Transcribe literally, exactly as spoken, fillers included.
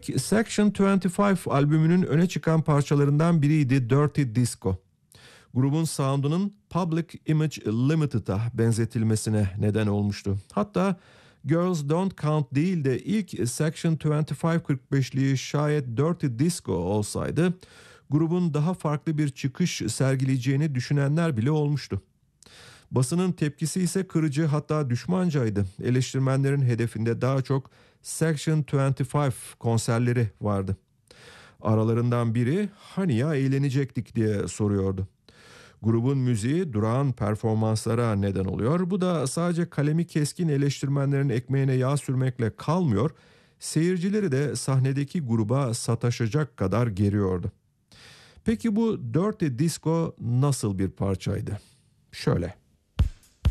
İlk Section yirmi beş albümünün öne çıkan parçalarından biriydi Dirty Disco. Grubun sound'unun Public Image Limited'a benzetilmesine neden olmuştu. Hatta Girls Don't Count değil de ilk Section yirmi beş kırk beşliği şayet Dirty Disco olsaydı grubun daha farklı bir çıkış sergileyeceğini düşünenler bile olmuştu. Basının tepkisi ise kırıcı, hatta düşmancaydı. Eleştirmenlerin hedefinde daha çok Section yirmi beş konserleri vardı. Aralarından biri hani ya eğlenecektik diye soruyordu. Grubun müziği durağan performanslara neden oluyor. Bu da sadece kalemi keskin eleştirmenlerin ekmeğine yağ sürmekle kalmıyor, seyircileri de sahnedeki gruba sataşacak kadar geriyordu. Peki bu Dirty Disco nasıl bir parçaydı? Şöyle.